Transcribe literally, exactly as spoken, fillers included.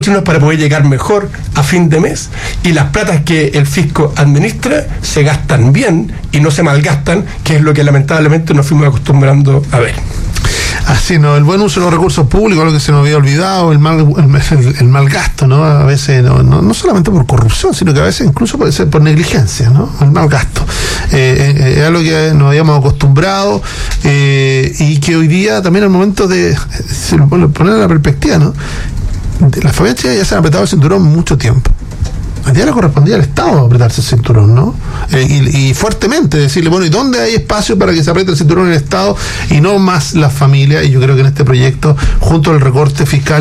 para poder llegar mejor a fin de mes, y las platas que el fisco administra se gastan bien y no se malgastan, que es lo que lamentablemente nos fuimos acostumbrando a ver. Así, ¿no? El buen uso de los recursos públicos, lo que se nos había olvidado, el mal, el, el mal gasto, ¿no? A veces, no, no, no solamente por corrupción, sino que a veces incluso puede ser por negligencia, ¿no? El mal gasto. Eh, eh, es algo que nos habíamos acostumbrado eh, y que hoy día también al momento de, si lo poner en la perspectiva, ¿no? Las familias chicas ya se han apretado el cinturón mucho tiempo. Al día le correspondía al Estado apretarse el cinturón, ¿no? Eh, y, y fuertemente decirle, bueno, ¿y dónde hay espacio para que se apriete el cinturón en el Estado y no más las familias? Y yo creo que en este proyecto, junto al recorte fiscal,